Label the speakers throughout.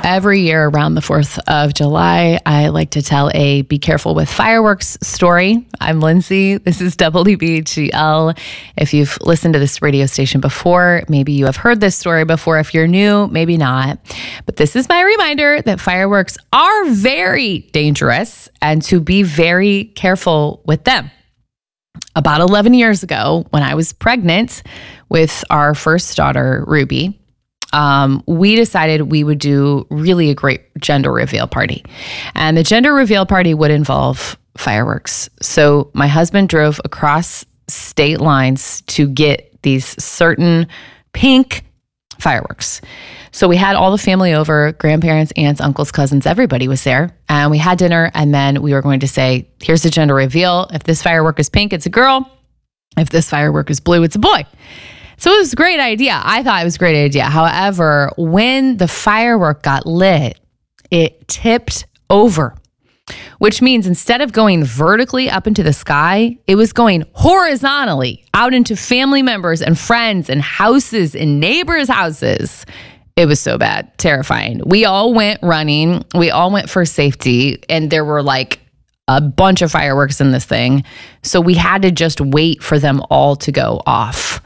Speaker 1: Every year around the 4th of July, I like to tell a be careful with fireworks story. I'm Lindsay. This is WBGL. If you've listened to this radio station before, maybe you have heard this story before. If you're new, maybe not. But this is my reminder that fireworks are very dangerous and to be very careful with them. About 11 years ago, when I was pregnant with our first daughter, Ruby, we decided we would do really a great gender reveal party. And the gender reveal party would involve fireworks. So my husband drove across state lines to get these certain pink fireworks. So we had all the family over, grandparents, aunts, uncles, cousins, everybody was there. And we had dinner, and then we were going to say, here's the gender reveal. If this firework is pink, it's a girl. If this firework is blue, it's a boy. So it was a great idea. I thought it was a great idea. However, when the firework got lit, it tipped over, which means instead of going vertically up into the sky, it was going horizontally out into family members and friends and houses and neighbors' houses. It was so bad, terrifying. We all went running. We all went for safety, and there were like a bunch of fireworks in this thing. So we had to just wait for them all to go off.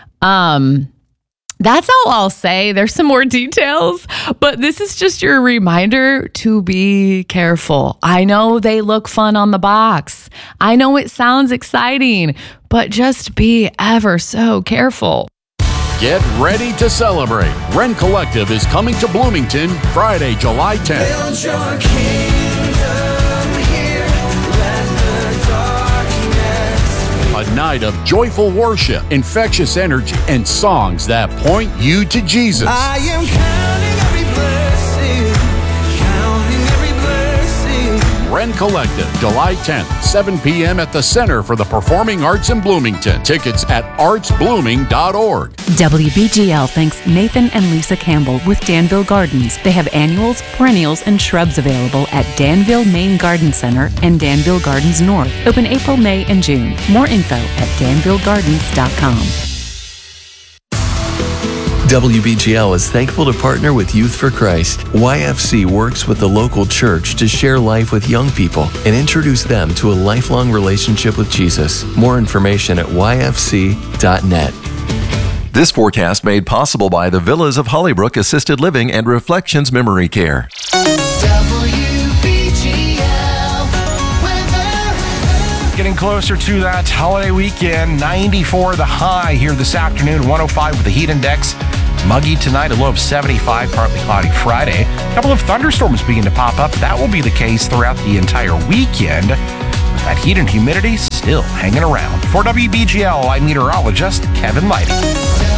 Speaker 1: That's all I'll say. There's some more details, but this is just your reminder to be careful. I know they look fun on the box. I know it sounds exciting, but just be ever so careful.
Speaker 2: Get ready to celebrate. Ren Collective is coming to Bloomington Friday, July 10th.
Speaker 3: Build your kingdom here. Let the darkness
Speaker 2: A night of joyful worship, infectious energy, and songs that point you to Jesus.
Speaker 3: I am counting every blessing, counting every blessing.
Speaker 2: Ren Collective, July 10th, 7 p.m. at the Center for the Performing Arts in Bloomington. Tickets at artsblooming.org.
Speaker 4: WBGL thanks Nathan and Lisa Campbell with Danville Gardens. They have annuals, perennials, and shrubs available at Danville Main Garden Center and Danville Gardens North. Open April, May, and June. More info at danvillegardens.com.
Speaker 5: WBGL is thankful to partner with Youth for Christ. YFC works with the local church to share life with young people and introduce them to a lifelong relationship with Jesus. More information at yfc.net.
Speaker 6: This forecast made possible by the Villas of Hollybrook Assisted Living and Reflections Memory Care.
Speaker 7: Getting closer to that holiday weekend. 94 the high here this afternoon, 105 with the heat index. Muggy tonight, a low of 75, partly cloudy Friday. A couple of thunderstorms begin to pop up. That will be the case throughout the entire weekend. That heat and humidity still hanging around. For WBGL, I'm meteorologist Kevin Lighty.